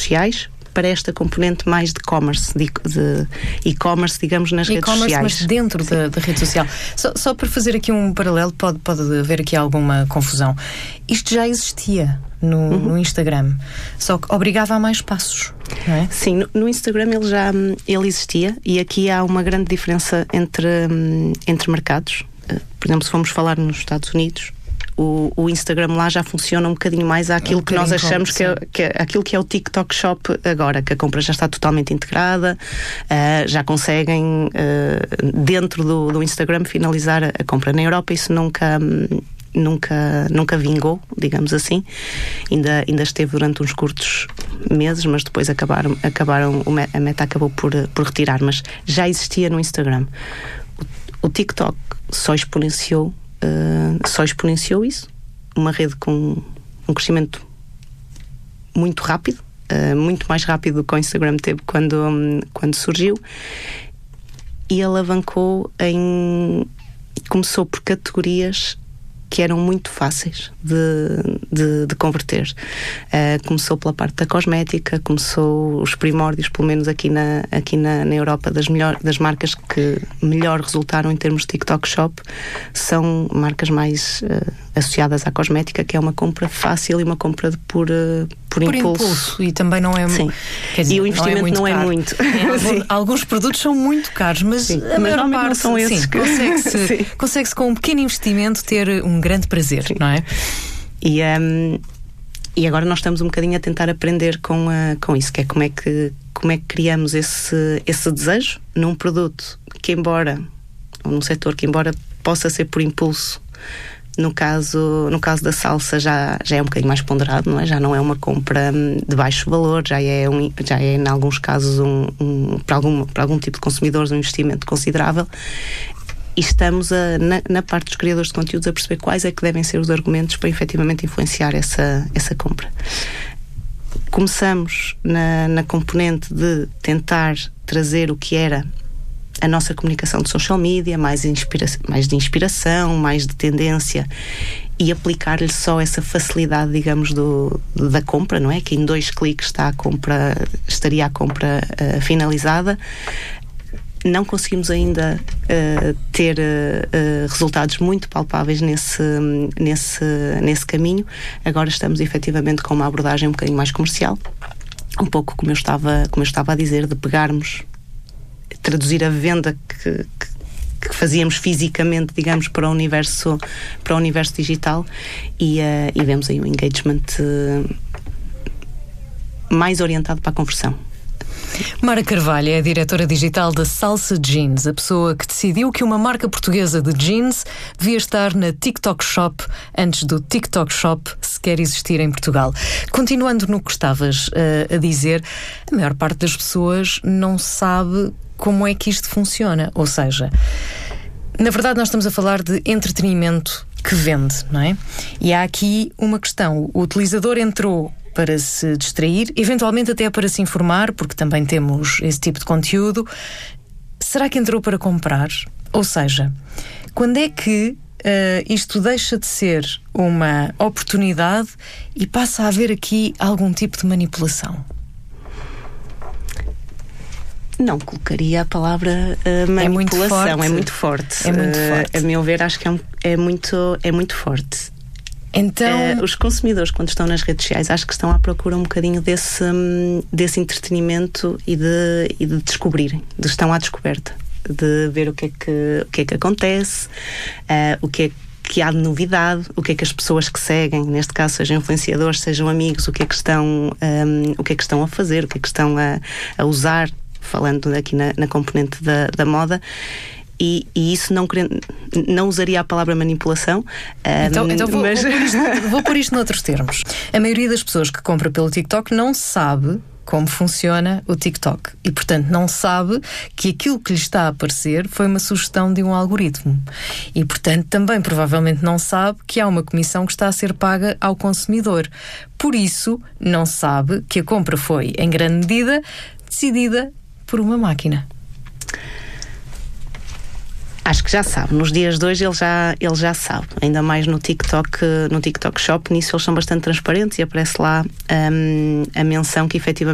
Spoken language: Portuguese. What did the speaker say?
sociais para esta componente mais de commerce, de e-commerce, digamos, nas redes sociais. Mas dentro da rede social. Só para fazer aqui um paralelo, pode haver aqui alguma confusão. Isto já existia no Instagram, só que obrigava a mais passos, não é? Sim, no Instagram ele existia, e aqui há uma grande diferença entre mercados. Por exemplo, se formos falar nos Estados Unidos, o Instagram lá já funciona um bocadinho mais àquilo que nós achamos que é aquilo que é o TikTok Shop agora, que a compra já está totalmente integrada, já conseguem dentro do Instagram finalizar a compra. Na Europa isso nunca vingou, digamos assim. Ainda esteve durante uns curtos meses, mas depois a Meta acabou por retirar, mas já existia no Instagram. O TikTok só exponenciou isso, uma rede com um crescimento muito rápido, muito mais rápido do que o Instagram teve quando surgiu, e alavancou começou por categorias que eram muito fáceis de converter. Começou pela parte da cosmética, começou os primórdios, pelo menos aqui na Europa, das marcas que melhor resultaram em termos de TikTok Shop, são marcas mais associadas à cosmética, que é uma compra fácil e uma compra por impulso. E também não é... Sim. Quer dizer, e o investimento não é muito. Alguns produtos são muito caros, mas a maior parte não são esses. Sim, consegue-se com um pequeno investimento ter um grande prazer, sim, não é? E agora nós estamos um bocadinho a tentar aprender com isso, que é como é que criamos esse desejo num produto que, ou num setor que, embora possa ser por impulso, no caso da salsa já é um bocadinho mais ponderado, não é? Já não é uma compra de baixo valor, já é em alguns casos para algum tipo de consumidores um investimento considerável. E estamos na parte dos criadores de conteúdos a perceber quais é que devem ser os argumentos para efetivamente influenciar essa compra. Começamos na componente de tentar trazer o que era a nossa comunicação de social media, mais de inspiração, mais de tendência, e aplicar-lhe só essa facilidade, digamos, da compra, não é? Que em 2 cliques estaria a compra finalizada. Não conseguimos ainda ter resultados muito palpáveis nesse caminho. Agora estamos efetivamente com uma abordagem um bocadinho mais comercial, um pouco como eu estava a dizer, de traduzir a venda que fazíamos fisicamente, digamos, para o universo digital, e vemos aí um engagement mais orientado para a conversão. Mara Carvalho é a diretora digital da Salsa Jeans, a pessoa que decidiu que uma marca portuguesa de jeans devia estar na TikTok Shop antes do TikTok Shop sequer existir em Portugal. Continuando no que estavas a dizer, a maior parte das pessoas não sabe como é que isto funciona. Ou seja, na verdade nós estamos a falar de entretenimento que vende, não é? E há aqui uma questão. O utilizador entrou para se distrair, eventualmente até para se informar, porque também temos esse tipo de conteúdo. Será que entrou para comprar? Ou seja, quando é que isto deixa de ser uma oportunidade e passa a haver aqui algum tipo de manipulação? Não colocaria a palavra manipulação. É muito forte. A meu ver, acho que é muito forte. Então, os consumidores, quando estão nas redes sociais, acho que estão à procura um bocadinho desse entretenimento e de descobrirem, estão à descoberta, de ver o que é que acontece, o que é que há de novidade, o que é que as pessoas que seguem, neste caso sejam influenciadores, sejam amigos, o que é que estão a fazer, o que é que estão a usar, falando aqui na componente da moda. E isso não usaria a palavra manipulação. Então vou pôr isto noutros termos. A maioria das pessoas que compra pelo TikTok não sabe como funciona o TikTok e, portanto, não sabe que aquilo que lhe está a aparecer foi uma sugestão de um algoritmo e, portanto, também provavelmente não sabe que há uma comissão que está a ser paga ao consumidor. Por isso, não sabe que a compra foi, em grande medida, decidida por uma máquina. Acho que já sabe. Nos dias de hoje ele já sabe. Ainda mais no TikTok Shop. Nisso eles são bastante transparentes e aparece lá a menção que efetivamente